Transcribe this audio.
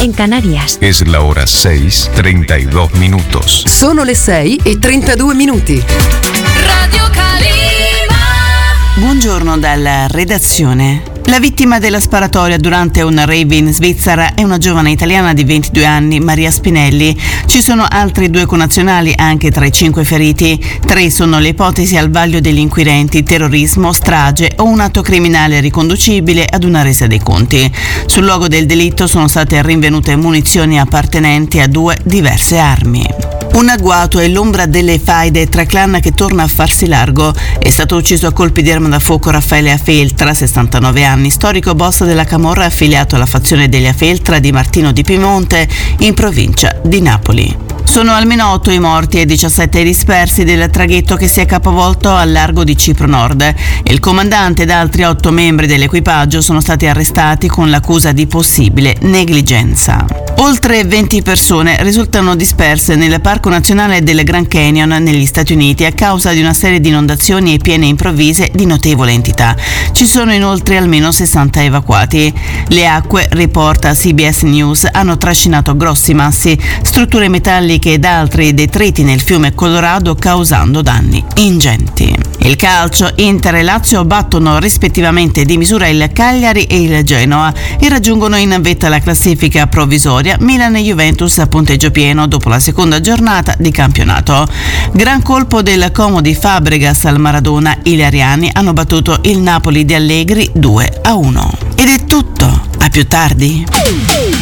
en Canarias. Es la hora 6:32 minutos. Sono le 6:32. Radio Calima. Buongiorno dalla redazione. La vittima della sparatoria durante un rave in Svizzera è una giovane italiana di 22 anni, Maria Spinelli. Ci sono altri 2 connazionali anche tra i 5 feriti. 3 sono le ipotesi al vaglio degli inquirenti: terrorismo, strage o un atto criminale riconducibile ad una resa dei conti. Sul luogo del delitto sono state rinvenute munizioni appartenenti a 2 diverse armi. Un agguato è l'ombra delle faide tra clan che torna a farsi largo. È stato ucciso a colpi di arma da fuoco Raffaele Afeltra, 69 anni, storico boss della camorra affiliato alla fazione degli Afeltra di Martino di Piemonte, in provincia di Napoli. Sono almeno 8 i morti e 17 i dispersi del traghetto che si è capovolto al largo di Cipro Nord. Il comandante ed altri 8 membri dell'equipaggio sono stati arrestati con l'accusa di possibile negligenza. Oltre 20 persone risultano disperse nel Parco Nazionale del Grand Canyon negli Stati Uniti a causa di una serie di inondazioni e piene improvvise di notevole entità. Ci sono inoltre almeno 60 evacuati. Le acque, riporta CBS News, hanno trascinato grossi massi, strutture metalliche ed altri detriti nel fiume Colorado, causando danni ingenti. Il calcio: Inter e Lazio battono rispettivamente di misura il Cagliari e il Genoa e raggiungono in vetta la classifica provvisoria Milan e Juventus a punteggio pieno dopo la seconda giornata di campionato. Gran colpo del Como di Fabregas al Maradona: i Ilariani hanno battuto il Napoli di Allegri 2-1. Ed è tutto, a più tardi.